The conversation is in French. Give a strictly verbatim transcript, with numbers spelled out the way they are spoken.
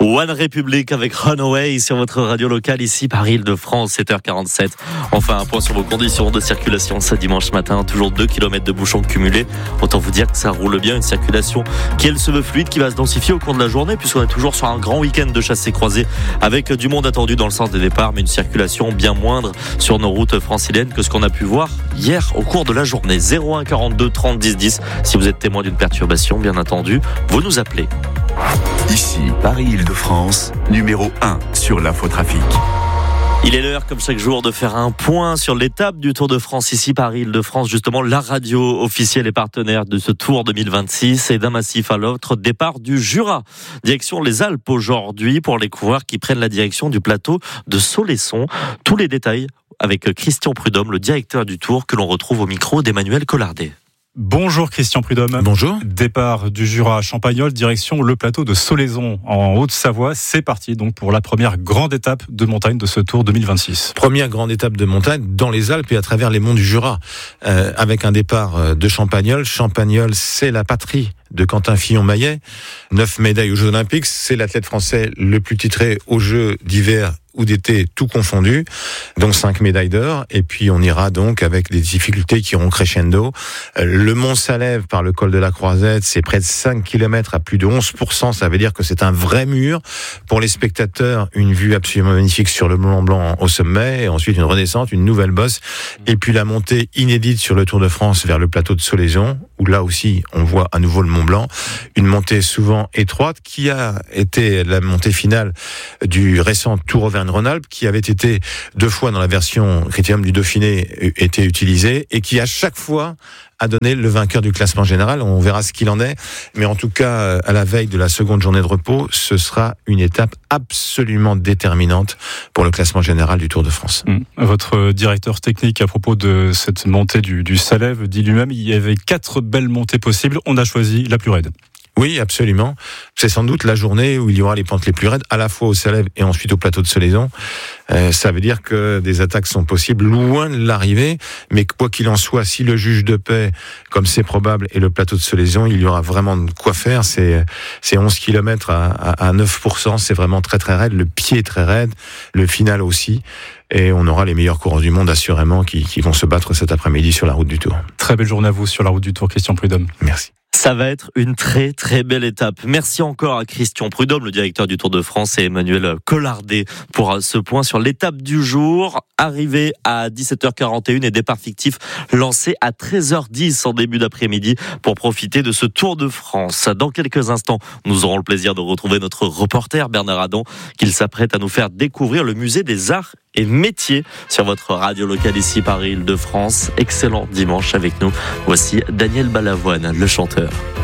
One Republic avec Runaway sur votre radio locale ici Paris-Île-de-France, sept heures quarante-sept. Enfin, un point sur vos conditions de circulation ce dimanche matin. Toujours deux kilomètres de bouchons cumulés. Autant vous dire que ça roule bien. Une circulation qui, elle, se veut fluide, qui va se densifier au cours de la journée, puisqu'on est toujours sur un grand week-end de chassés-croisés avec du monde attendu dans le sens des départs, mais une circulation bien moindre sur nos routes franciliennes que ce qu'on a pu voir hier au cours de la journée. zéro un quarante-deux trente dix dix. Si vous êtes témoin d'une perturbation, bien entendu, vous nous appelez. Ici, Paris-Île-de-France, numéro un sur l'infotrafic. Il est l'heure, comme chaque jour, de faire un point sur l'étape du Tour de France, ici Paris-Île-de-France, justement la radio officielle et partenaire de ce Tour deux mille vingt-six, et d'un massif à l'autre, départ du Jura. Direction les Alpes aujourd'hui pour les coureurs qui prennent la direction du plateau de Soleçon. Tous les détails avec Christian Prudhomme, le directeur du Tour, que l'on retrouve au micro d'Emmanuel Collardet. Bonjour Christian Prudhomme. Bonjour. Départ du Jura à Champagnole, direction le plateau de Soleçon en Haute-Savoie. C'est parti donc pour la première grande étape de montagne de ce Tour deux mille vingt-six. Première grande étape de montagne dans les Alpes et à travers les monts du Jura, euh, avec un départ de Champagnole. Champagnole, c'est la patrie de Quentin Fillon-Maillet. Neuf médailles aux Jeux Olympiques. C'est l'athlète français le plus titré aux Jeux d'hiver ou d'été, tout confondu, donc cinq médailles d'or, et puis on ira donc avec des difficultés qui iront crescendo. Le Mont Salève par le col de la Croisette, c'est près de cinq kilomètres à plus de onze pour cent, ça veut dire que c'est un vrai mur. Pour les spectateurs, une vue absolument magnifique sur le Mont Blanc au sommet, et ensuite une redescente, une nouvelle bosse, et puis la montée inédite sur le Tour de France vers le plateau de Soleçon, où là aussi on voit à nouveau le Mont Blanc, une montée souvent étroite, qui a été la montée finale du récent Tour Auvergne-Rhône-Alpes, qui avait été deux fois dans la version Critérium du Dauphiné été utilisé et qui à chaque fois a donné le vainqueur du classement général. On verra ce qu'il en est, mais en tout cas à la veille de la seconde journée de repos, ce sera une étape absolument déterminante pour le classement général du Tour de France. Mmh. Votre directeur technique à propos de cette montée du, du Salève dit lui-même il y avait quatre belles montées possibles, on a choisi la plus raide. Oui, absolument. C'est sans doute la journée où il y aura les pentes les plus raides, à la fois au Salève et ensuite au plateau de Soleçon. Euh, ça veut dire que des attaques sont possibles loin de l'arrivée, mais quoi qu'il en soit, si le juge de paix, comme c'est probable, est le plateau de Soleçon, il y aura vraiment de quoi faire. C'est, c'est onze kilomètres à, à, à neuf pour cent, c'est vraiment très très raide. Le pied est très raide, le final aussi. Et on aura les meilleurs coureurs du monde, assurément, qui, qui vont se battre cet après-midi sur la route du Tour. Très belle journée à vous sur la route du Tour, Christian Prudhomme. Merci. Ça va être une très très belle étape. Merci encore à Christian Prudhomme, le directeur du Tour de France, et Emmanuel Collardet pour ce point sur l'étape du jour. Arrivé à dix-sept heures quarante et une et départ fictif lancé à treize heures dix en début d'après-midi pour profiter de ce Tour de France. Dans quelques instants, nous aurons le plaisir de retrouver notre reporter Bernard Adon, qu'il s'apprête à nous faire découvrir le musée des arts et métiers sur votre radio locale ici Paris-Île-de-France. Excellent dimanche avec nous. Voici Daniel Balavoine, le chanteur.